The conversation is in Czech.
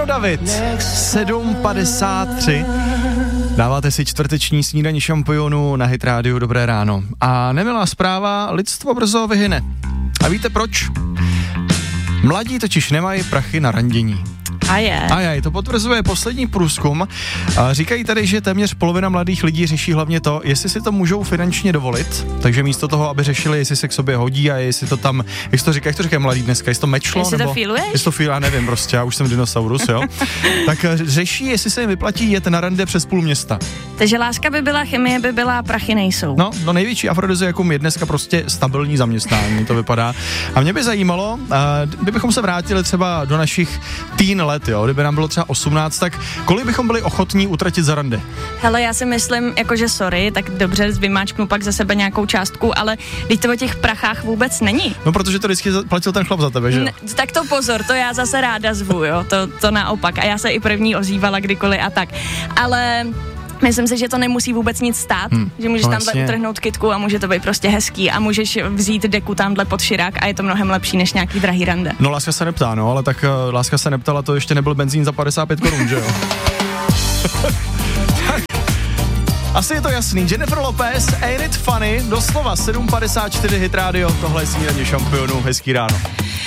ráno, David. 7:53. Dáváte si čtvrteční snídaní šampionů na Hit Radio. Dobré ráno. A nemilá zpráva, lidstvo brzo vyhyne. A víte proč? Mladí totiž nemají prachy na randění. A to potvrzuje poslední průzkum. Říkají tady, že téměř polovina mladých lidí řeší hlavně to, jestli si to můžou finančně dovolit, takže místo toho, aby řešili, jestli se k sobě hodí a jestli to tam, jak to říkají mladí dneska, jestli to mečlo, jestli nebo... to feeluješ? Jestli to feel, já nevím prostě, já už jsem dinosaurus, jo. Tak řeší, jestli se jim vyplatí jet na rande přes půl města. Takže láska by byla, chemie by byla, prachy nejsou. No největší afrodiziakum je dneska prostě stabilní zaměstnání, to vypadá. A mě by zajímalo, kdybychom se vrátili třeba do našich teen let, jo, kdyby nám bylo třeba 18, tak kolik bychom byli ochotní utratit za rande? Hele, já si myslím, jakože sorry, tak dobře, vymáčknu pak za sebe nějakou částku, ale teď to o těch prachách vůbec není. No, protože to vždycky platil ten chlap za tebe, že? Tak to pozor, to já zase ráda zvu, jo, to naopak. A já se i první ozývala kdykoliv a tak. Ale... myslím si, že to nemusí vůbec nic stát, že můžeš tamhle utrhnout kytku a může to být prostě hezký a můžeš vzít deku tamhle pod širák a je to mnohem lepší než nějaký drahý rande. No, láska se neptá, no, ale tak láska se neptala, to ještě nebyl benzín za 55 korun, že jo? Asi je to jasný. Jennifer Lopez, Ain't It Funny, doslova 7:54 Hit Radio, tohle je snídaně šampionů, hezký ráno.